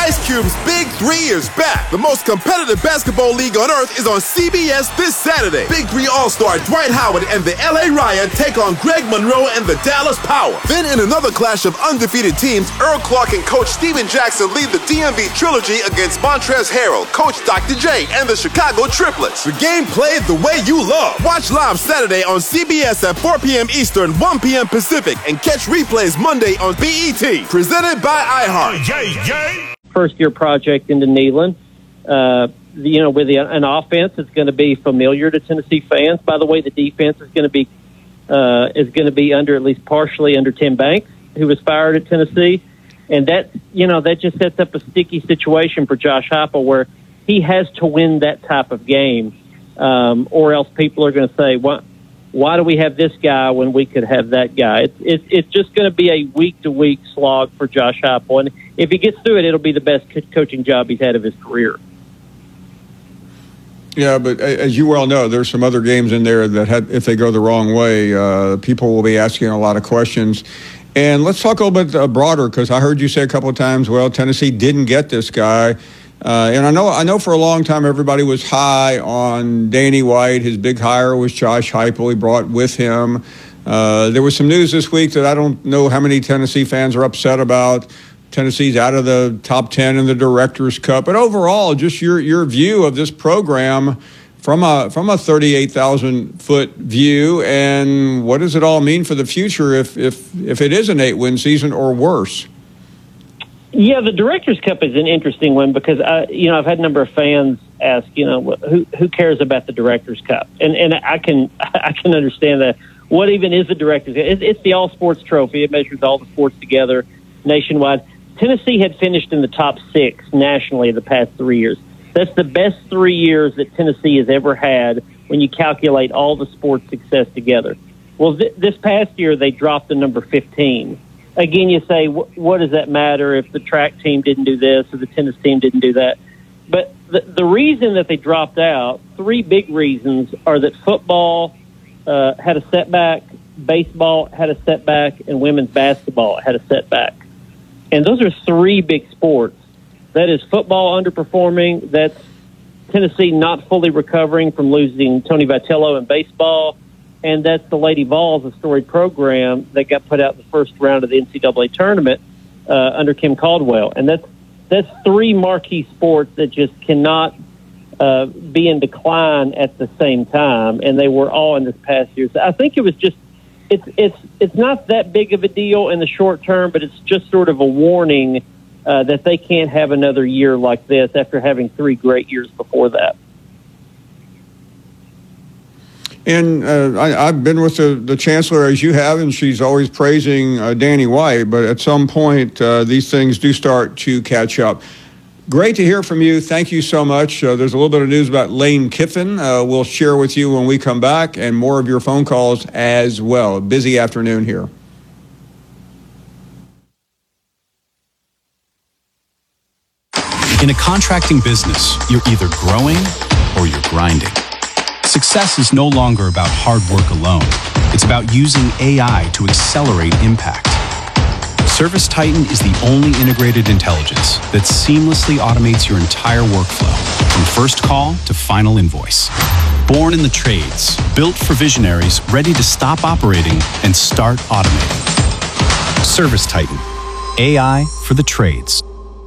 Ice Cube's Big 3 is back. The most competitive basketball league on earth is on CBS this Saturday. Big 3 All-Star Dwight Howard and the LA Riot take on Greg Monroe and the Dallas Power. Then in another clash of undefeated teams, Earl Clark and Coach Steven Jackson lead the DMV Trilogy against Montrezl Harrell, Coach Dr. J, and the Chicago Triplets. The game played the way you love. Watch live Saturday on CBS at 4 p.m. Eastern, 1 p.m. Pacific, and catch replays Monday on BET. Presented by iHeart. First-year project into Neyland. With an offense that's going to be familiar to Tennessee fans. By the way, the defense is going to be under, at least partially under, Tim Banks, who was fired at Tennessee, and that just sets up a sticky situation for Josh Heupel, where he has to win that type of game, or else people are going to say, why do we have this guy when we could have that guy? It's just going to be a week-to-week slog for Josh Heupel, and if he gets through it, it'll be the best coaching job he's had of his career. Yeah, but as you well know, there's some other games in there that if they go the wrong way, people will be asking a lot of questions. And let's talk a little bit broader, because I heard you say a couple of times, well, Tennessee didn't get this guy. And I know for a long time everybody was high on Danny White. His big hire was Josh Heupel. He brought with him. There was some news this week that I don't know how many Tennessee fans are upset about. Tennessee's out of the top 10 in the Directors' Cup. But overall, just your view of this program from a 38,000-foot view, and what does it all mean for the future if it is an 8-win season or worse? Yeah, the Directors' Cup is an interesting one because I've had a number of fans ask, who cares about the Directors' Cup, and I can understand that. What even is the Directors' Cup? It's the all sports trophy. It measures all the sports together nationwide. Tennessee had finished in the top 6 nationally the past 3 years. That's the best 3 years that Tennessee has ever had when you calculate all the sports success together. Well, this past year they dropped to number 15. Again, you say, what does that matter if the track team didn't do this or the tennis team didn't do that? But the reason that they dropped out, 3 big reasons, are that football had a setback, baseball had a setback, and women's basketball had a setback. And those are 3 big sports. That is football underperforming, that's Tennessee not fully recovering from losing Tony Vitello in baseball, and that's the Lady Vols, a storied program that got put out in the first round of the NCAA tournament under Kim Caldwell. And that's 3 marquee sports that just cannot be in decline at the same time, and they were all in this past year. So I think it was just it's not that big of a deal in the short term, but it's just sort of a warning that they can't have another year like this after having 3 great years before that. And I've been with the chancellor, as you have, and she's always praising Danny White, but at some point these things do start to catch up. Great to hear from you. Thank you so much. There's a little bit of news about Lane Kiffin we'll share with you when we come back, and more of your phone calls as well. Busy afternoon here. In a contracting business, you're either growing or you're grinding. Success is no longer about hard work alone. It's about using AI to accelerate impact. ServiceTitan is the only integrated intelligence that seamlessly automates your entire workflow, from first call to final invoice. Born in the trades, built for visionaries ready to stop operating and start automating. ServiceTitan, AI for the trades.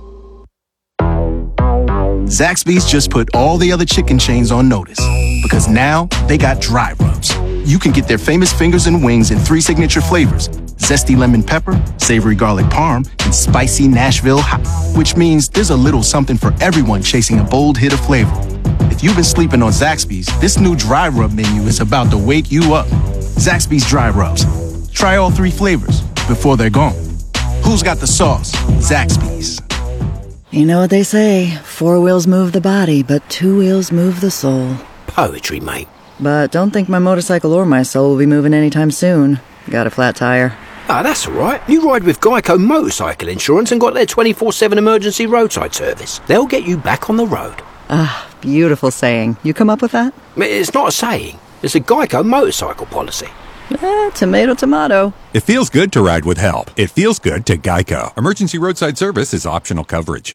Zaxby's just put all the other chicken chains on notice because now they got dry rubs. You can get their famous fingers and wings in 3 signature flavors: zesty lemon pepper, savory garlic parm, and spicy Nashville hot, which means there's a little something for everyone chasing a bold hit of flavor. If you've been sleeping on Zaxby's, this new dry rub menu is about to wake you up. Zaxby's dry rubs. Try all 3 flavors before they're gone. Who's got the sauce? Zaxby's. You know what they say, 4 wheels move the body, but 2 wheels move the soul. Poetry, mate. But don't think my motorcycle or my soul will be moving anytime soon. Got a flat tire. Ah, that's all right. You ride with Geico Motorcycle Insurance and got their 24/7 emergency roadside service. They'll get you back on the road. Ah, beautiful saying. You come up with that? It's not a saying. It's a Geico motorcycle policy. Tomato, tomato. It feels good to ride with help. It feels good to Geico. Emergency roadside service is optional coverage.